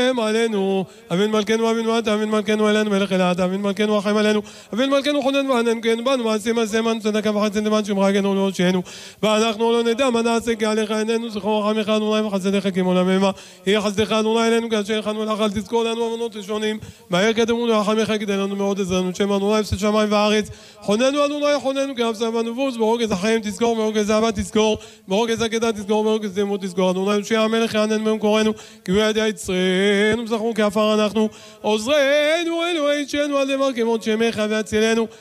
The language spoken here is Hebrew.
עלינו, אבין מלכנו אבין מלכנו, אבין מלכנו אלינו מלך אלעד, אבין מלכנו רחם עלינו, אבין מלכנו חונן וענן כן בנו, מעשים מעשה מן צדקה וחסד למען שמך הגנו להושיענו, ואנחנו לא נדע מה נעשה כי עליך עינינו, זכור רחמך אדוני וחסדיך כמעולמך, יהיה חסדך אדוני אלינו כאשר יכנו לך, אל תזכור לנו אמונות ראשונים, מהר קדמו לרחמך כדי לנו מאוד עזרנו, שם אדוני הפסד שמיים וארץ, חוננו אדוני חוננו כי אבשר בנבוס, ברוגז החיים תזכור, ברוגז אהבה תזכור, ברוגז עקדה תזכור, ברוגז דמות תזכור, אדוני יושיע המלך יענן בהם קוראנו, כי הוא ידע יצרנו, זכרו כעפר אנחנו, עוזרנו אלוהי שלנו על דבר כמות שמך והצילנו